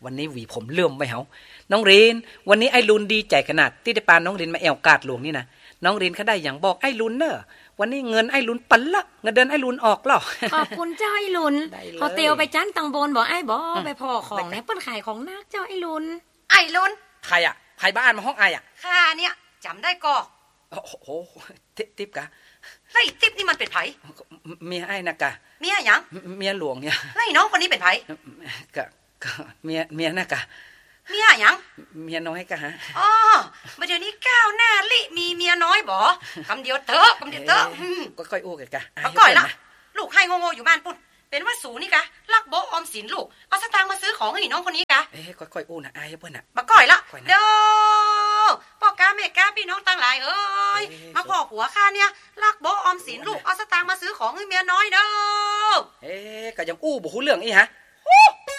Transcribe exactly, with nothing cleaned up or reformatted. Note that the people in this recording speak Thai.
วันนี้หวีผมเลื่อมไปเหาน้องเรนวันนี้ไอ้ลุนดีใจขนาดที่ได้ปานน้องเรนมาแอวกาดหลวงนี่นะน้องเรนเขาได้อย่างบอกไอ้ลุนเนอะวันนี้เงินไอ้ลุนปันละเงินเดือนไอ้ลุนออกหรอขอบคุณเจ้าไอ้ลุนเขาเตียวไปจันตังบนบอกไอ้บอกไปพ่อของเนี่ยเปิ้นขายของนักเจ้าไอ้ลุนไอ้ลุนใครอ่ะใครบ้านมาห้องไอ้อ่ะข้าเนี่ยจำได้ก่อโอ้โหติ๊บกะไล่ติ๊บนี่มันเป็นไผเมียไอ้นะกะเมียหยังเมียหลวงเนี่ยไล่น้องคนนี้เป็นไผกะกะเมียเมียนะกะเมียหยังเมียน้อยกะฮะอ๋อมาเดี๋ยวนี้ก้าวหน้าลิมีเมียน้อยบ่คำเดียวเถอะคำเดียวเถอะก็ค่อยอู้กันกะเอาก่อยละลูกให้โง่ๆอยู่บ้านปุ่นเป็นว่าสูนี่กะลักโบออมสินลูกเอาสตางค์มาซื้อของให้น้องคนนี้กะเอ้ค่อยๆอู้นะอายเพิ่นน่ะมาก่อยละเด้อพ่อกาแม่กาพี่น้องต่างหลายเอ้ยมาพ่อผัวข้าเนี่ยลักโบออมสินลูกเอาสตางค์มาซื้อของให้เมียน้อยเด้อเอ๊ก็ยังอู้บ่ฮู้เรื่องอีหะ